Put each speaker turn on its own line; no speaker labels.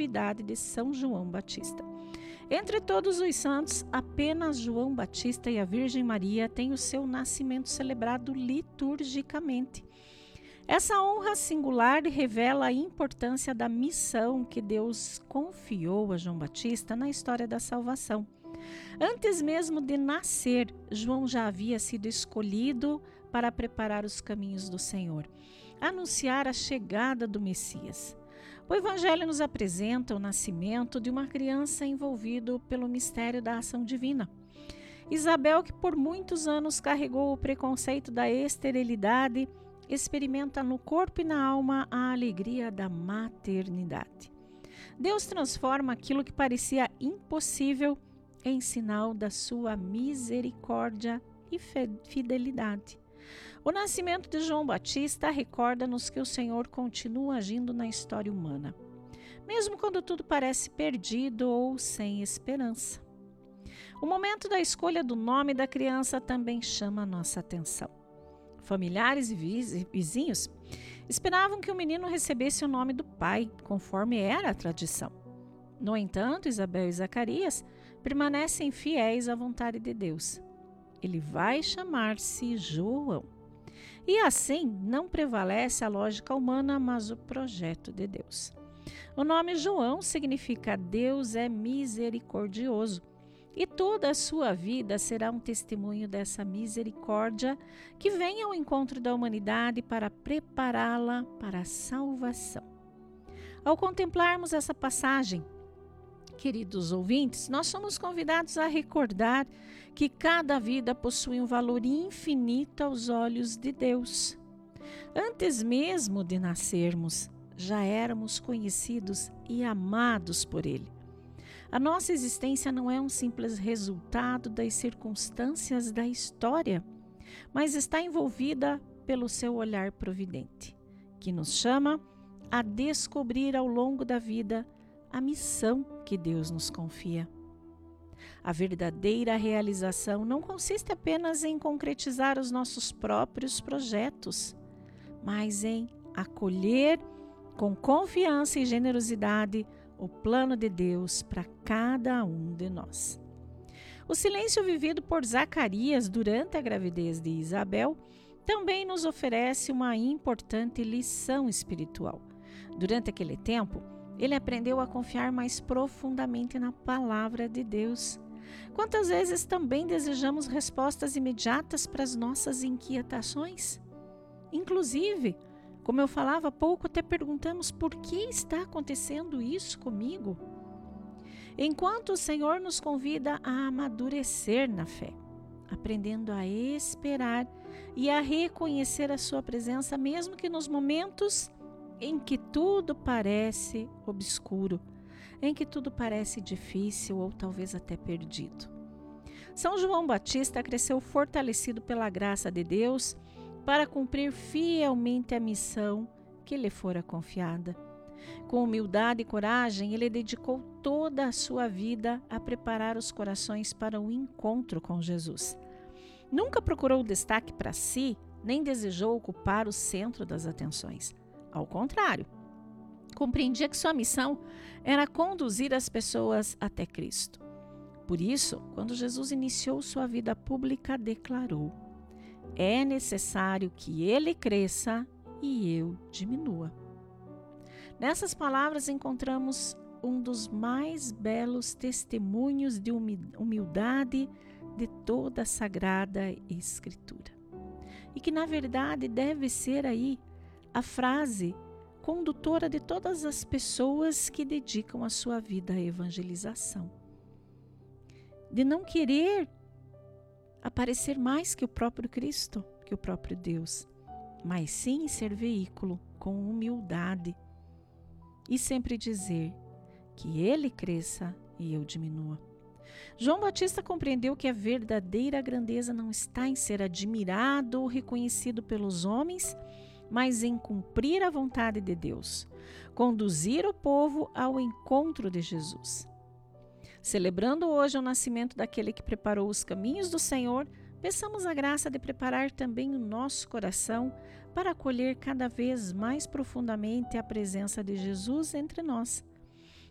festividade de São João Batista. Entre todos os santos, apenas João Batista e a Virgem Maria têm o seu nascimento celebrado liturgicamente. Essa honra singular revela a importância da missão que Deus confiou a João Batista na história da salvação. Antes mesmo de nascer, João já havia sido escolhido para preparar os caminhos do Senhor, anunciar a chegada do Messias. O Evangelho nos apresenta o nascimento de uma criança envolvido pelo mistério da ação divina. Isabel, que por muitos anos carregou o preconceito da esterilidade, experimenta no corpo e na alma a alegria da maternidade. Deus transforma aquilo que parecia impossível em sinal da sua misericórdia e fidelidade. O nascimento de João Batista recorda-nos que o Senhor continua agindo na história humana, mesmo quando tudo parece perdido ou sem esperança. O momento da escolha do nome da criança também chama a nossa atenção. Familiares e vizinhos esperavam que o menino recebesse o nome do pai, conforme era a tradição. No entanto, Isabel e Zacarias permanecem fiéis à vontade de Deus. Ele vai chamar-se João. E assim não prevalece a lógica humana, mas o projeto de Deus. O nome João significa Deus é misericordioso. E toda a sua vida será um testemunho dessa misericórdia que vem ao encontro da humanidade para prepará-la para a salvação. Ao contemplarmos essa passagem, queridos ouvintes, nós somos convidados a recordar que cada vida possui um valor infinito aos olhos de Deus. Antes mesmo de nascermos, já éramos conhecidos e amados por Ele. A nossa existência não é um simples resultado das circunstâncias da história, mas está envolvida pelo seu olhar providente, que nos chama a descobrir ao longo da vida a missão que Deus nos confia. A verdadeira realização não consiste apenas em concretizar os nossos próprios projetos, mas em acolher com confiança e generosidade o plano de Deus para cada um de nós. O silêncio vivido por Zacarias durante a gravidez de Isabel também nos oferece uma importante lição espiritual. Durante aquele tempo, ele aprendeu a confiar mais profundamente na palavra de Deus. Quantas vezes também desejamos respostas imediatas para as nossas inquietações? Inclusive, como eu falava há pouco, até perguntamos por que está acontecendo isso comigo? Enquanto o Senhor nos convida a amadurecer na fé, aprendendo a esperar e a reconhecer a sua presença, mesmo que nos momentos em que tudo parece obscuro, em que tudo parece difícil ou talvez até perdido. São João Batista cresceu fortalecido pela graça de Deus para cumprir fielmente a missão que lhe fora confiada. Com humildade e coragem, ele dedicou toda a sua vida a preparar os corações para o encontro com Jesus. Nunca procurou destaque para si, nem desejou ocupar o centro das atenções. Ao contrário, compreendia que sua missão era conduzir as pessoas até Cristo. Por isso, quando Jesus iniciou sua vida pública, declarou: é necessário que ele cresça e eu diminua. Nessas palavras encontramos um dos mais belos testemunhos de humildade de toda a Sagrada Escritura. E que, na verdade, deve ser aí a frase condutora de todas as pessoas que dedicam a sua vida à evangelização. De não querer aparecer mais que o próprio Cristo, que o próprio Deus, mas sim ser veículo com humildade e sempre dizer que ele cresça e eu diminua. João Batista compreendeu que a verdadeira grandeza não está em ser admirado ou reconhecido pelos homens, mas em cumprir a vontade de Deus, conduzir o povo ao encontro de Jesus. Celebrando hoje o nascimento daquele que preparou os caminhos do Senhor, peçamos a graça de preparar também o nosso coração para acolher cada vez mais profundamente a presença de Jesus entre nós.